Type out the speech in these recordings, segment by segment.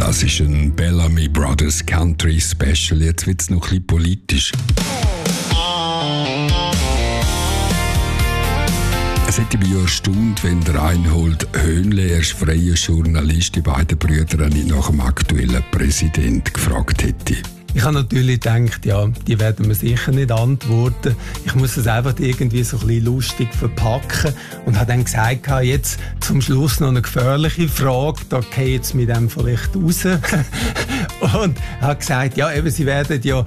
Das ist ein Bellamy Brothers Country Special. Jetzt wird es noch ein bisschen politisch. Es hätte mich ja erstaunt, wenn der Reinhold Höhnle, er ist freier Journalist, die beiden Brüder nicht nach dem aktuellen Präsidenten gefragt hätte. Ich habe natürlich gedacht, ja, die werden mir sicher nicht antworten. Ich muss es einfach irgendwie so ein bisschen lustig verpacken und habe dann gesagt, jetzt zum Schluss noch eine gefährliche Frage, da gehe ich jetzt mit dem vielleicht raus. Und habe gesagt, ja, eben, sie werden ja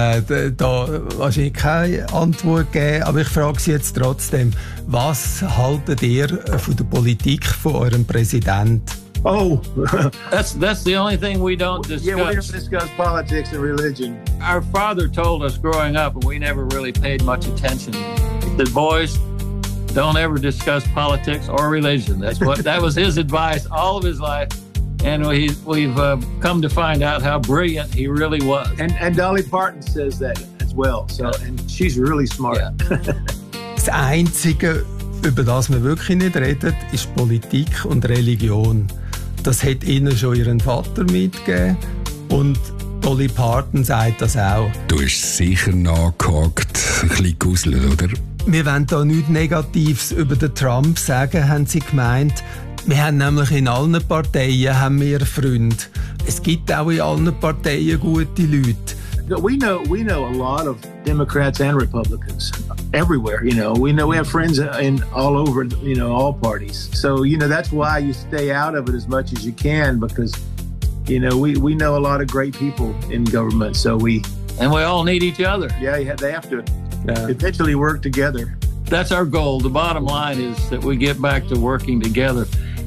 da wahrscheinlich keine Antwort geben, aber ich frage Sie jetzt trotzdem, was haltet ihr von der Politik von eurem Präsidenten? Oh, That's the only thing we don't discuss. yeah, we don't discuss politics and religion. Our father told us growing up, and we never really paid much attention. He said, "Boys, don't ever discuss politics or religion." That was his advice all of his life, and we've come to find out how brilliant he really was. And Dolly Parton says that as well. So, and she's really smart. Yeah. Das Einzige, über das wir wirklich nicht reden, ist Politik und Religion. Das hat ihnen schon ihren Vater mitgegeben und Dolly Parton sagt das auch. Du hast sicher nachgehakt, ein bisschen gegusselt, oder? Wir wollen da nichts Negatives über den Trump sagen, haben sie gemeint. Wir haben nämlich in allen Parteien haben wir Freunde. Es gibt auch in allen Parteien gute Leute. We know a lot of Democrats and Republicans everywhere. We have friends in all over. All parties. So that's why you stay out of it as much as you can, because we know a lot of great people in government. So we all need each other. Yeah, they have to eventually work together. That's our goal. The bottom line is that we get back to working together,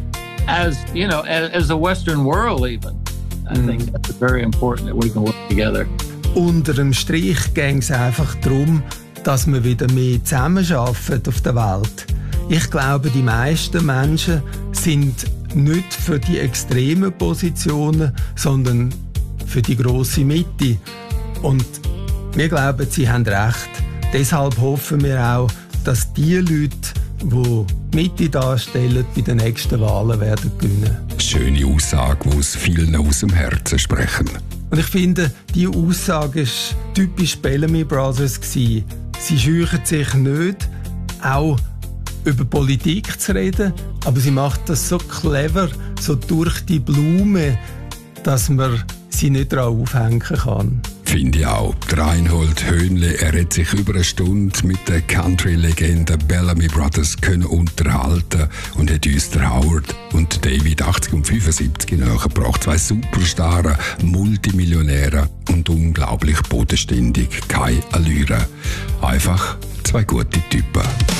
as a Western world. Even I think that's very important that we can work together. Unter dem Strich ging es einfach darum, dass wir wieder mehr zusammenarbeiten auf der Welt. Ich glaube, die meisten Menschen sind nicht für die extremen Positionen, sondern für die grosse Mitte. Und wir glauben, sie haben recht. Deshalb hoffen wir auch, dass die Leute, die Mitte darstellen, bei den nächsten Wahlen werden gewinnen. Schöne Aussage, die aus vielen aus dem Herzen sprechen. Und ich finde, diese Aussage war typisch Bellamy Brothers. Sie scheuchen sich nicht, auch über Politik zu reden, aber sie macht das so clever, so durch die Blume, dass man sie nicht daran aufhängen kann. Finde ich auch. Der Reinhold Höhnle, er hat sich über eine Stunde mit der Country-Legende Bellamy Brothers können unterhalten und hat uns der Howard und David 80 und 75 nachgebracht. Zwei Superstars, Multimillionäre und unglaublich bodenständig. Keine Allüre. Einfach zwei gute Typen.